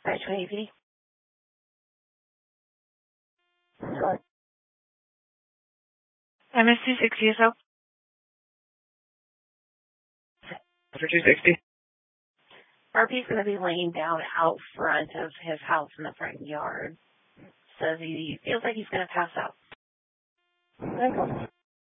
Right, 20 Sure. MS260 is up. For 260. RP's going to be laying down out front of his house in the front yard. Says he feels like he's going to pass out. Okay.